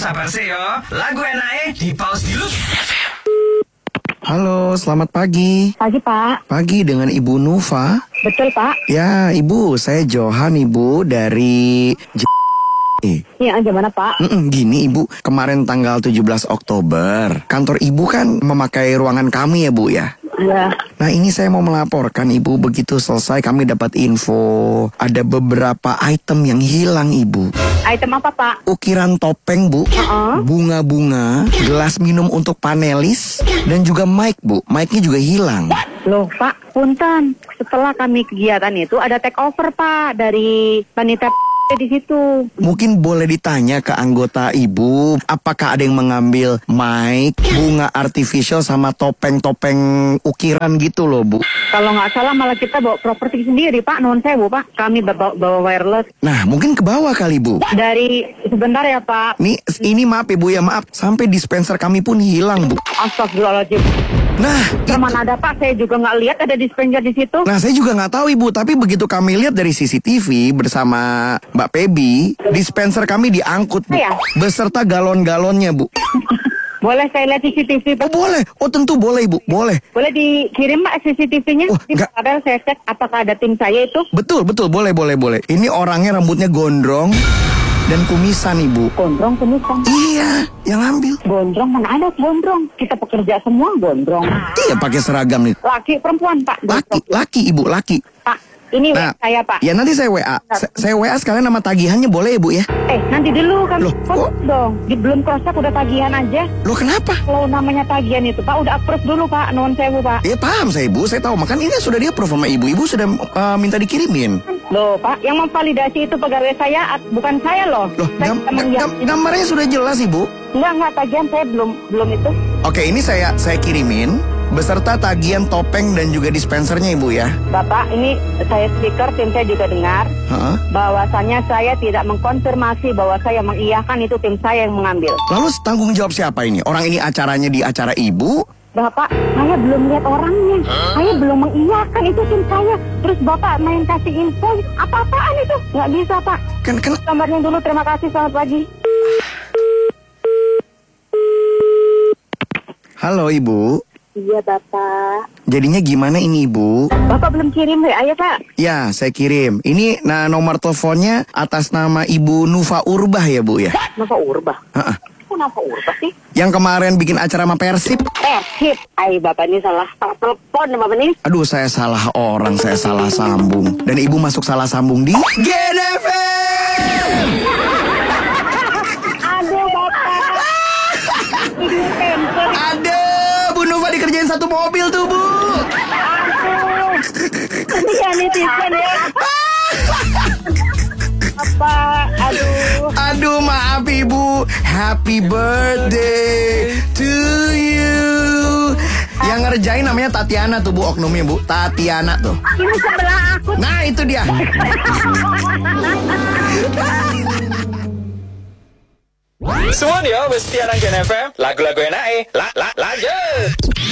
sabar sih yo. Lagu enaknya di pause dulu. Halo, selamat pagi. Pagi, Pak. Pagi dengan Ibu Nufa. Betul, Pak. Ya, Ibu, saya Johan, Ibu, dari Iya, gimana, Pak? Gini, Ibu, kemarin tanggal 17 Oktober, kantor Ibu kan memakai ruangan kami ya, Bu, ya? Iya. Nah, ini saya mau melaporkan, Ibu, begitu selesai kami dapat info ada beberapa item yang hilang, Ibu. Item apa, Pak? Ukiran topeng, Bu, bunga-bunga, gelas minum untuk panelis, dan juga mic, Bu. Mic-nya juga hilang. Loh, Pak, punten. Setelah kami kegiatan itu ada take over, Pak, dari panitia di situ. Mungkin boleh ditanya ke anggota Ibu, apakah ada yang mengambil mic, bunga artificial, sama topeng-topeng ukiran gitu loh, Bu? Kalau nggak salah malah kita bawa properti sendiri, Pak. Nuhun sewu, Pak. Kami bawa wireless. Nah, mungkin ke bawah kali, Bu. Dari sebentar ya, Pak. Ini maaf Ibu ya, maaf. Sampai dispenser kami pun hilang, Bu. Astagfirullahaladzim. Nah, Mana ada, Pak? Saya juga nggak lihat ada dispenser di situ. Nah, saya juga nggak tahu, Ibu. Tapi begitu kami lihat dari CCTV bersama Mbak Pebi, dispenser kami diangkut, Bu. Ya? Beserta galon-galonnya, Bu. Boleh saya lihat CCTV, Pak? Oh, boleh. Oh, tentu boleh, Ibu. Boleh. Boleh dikirim, Pak, CCTV-nya? Oh, enggak. Padahal saya cek apakah ada tim saya itu. Betul. Boleh. Ini orangnya rambutnya gondrong dan kumisan, Ibu. Gondrong kumisan. Iya, yang ambil. Gondrong, mana ada gondrong? Kita pekerja semua gondrong. Iya, pakai seragam nih. Laki, perempuan, Pak? Laki, Ibu, laki. Pak, ini Nah, saya, Pak. Ya nanti saya WA. Saya WA sekalian nama tagihannya, boleh ya, Bu ya? Nanti dulu kan. Loh, kok? Dong, belum cross-check udah tagihan aja. Loh, kenapa? Kalau namanya tagihan itu, Pak, udah approve dulu, Pak. Nuhun sewu, Pak. Ya paham saya, Ibu. Saya tahu. Makan ini sudah dia approve sama Ibu. Ibu sudah minta dikirimin. Loh, Pak, yang memvalidasi itu pegawai saya, bukan saya loh. Loh, Saya gambarnya sudah jelas, Ibu. Enggak, tagihan saya belum itu. Oke, ini saya kirimin beserta tagihan topeng dan juga dispensernya, Ibu ya. Bapak, ini saya speaker, tim saya juga dengar. Bahwasannya saya tidak mengkonfirmasi bahwa saya mengiyakan itu tim saya yang mengambil. Lalu tanggung jawab siapa ini? Orang ini acaranya di acara Ibu? Bapak, saya belum lihat orangnya. Saya belum mengiyakan itu tim saya. Terus Bapak main kasih info, apa-apaan itu? Nggak bisa, Pak. Kan Gambarnya dulu, terima kasih, selamat pagi. Halo, Ibu. Iya, Bapak. Jadinya gimana ini, Ibu? Bapak belum kirim WA ya, Pak? Ya, saya kirim. Ini nomor teleponnya atas nama Ibu Nufa Urbah ya, Bu ya? Nufa Urbah? Kenapa Urbah sih? Yang kemarin bikin acara sama Persib. Persib? Bapak ini salah telepon, Bapak ini. Aduh, saya salah orang, saya salah sambung. Dan Ibu masuk salah sambung di GDFM! Aduh, Bapak. Ini temper. Aduh, Bu Nufa dikerjain satu mobil tuh, Bu. Aduh. Ini kan netizen ya. Apa? Aduh, maaf Ibu. Happy birthday to you. Yang ngerjain namanya Tatiana tuh, Bu, oknumnya, Bu. Tatiana tuh. Ini sebelah aku. Nah, itu dia. Semua dia, Bestiaran Gen FM. Lagu-lagu enaknya. Lanjut.